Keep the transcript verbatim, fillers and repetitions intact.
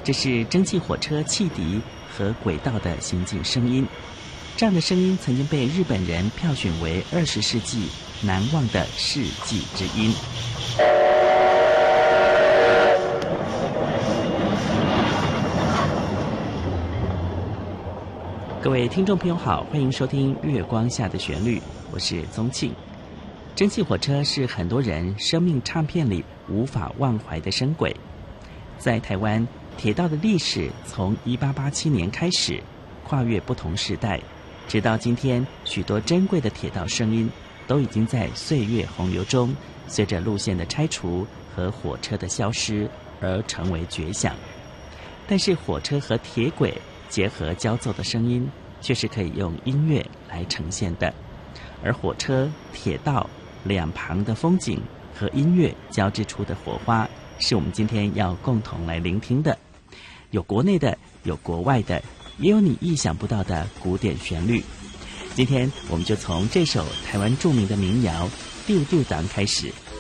这是蒸汽火车汽笛和轨道的行进声音。这样的声音曾经被日本人票选为二十世纪难忘的世纪之音。各位听众朋友好，欢迎收听《月光下的旋律》，我是宗庆。蒸汽火车是很多人生命唱片里无法忘怀的声轨。在台湾，铁道的历史从一八八七年开始，跨越不同时代，直到今天，许多珍贵的铁道声音都已经在岁月洪流中，随着路线的拆除和火车的消失而成为绝响。但是火车和铁轨结合交奏的声音，却是可以用音乐来呈现的。而火车、铁道两旁的风景和音乐交织出的火花，是我们今天要共同来聆听的。有国内的，有国外的，也有你意想不到的古典旋律。今天我们就从这首台湾著名的民谣《丢丢党》开始，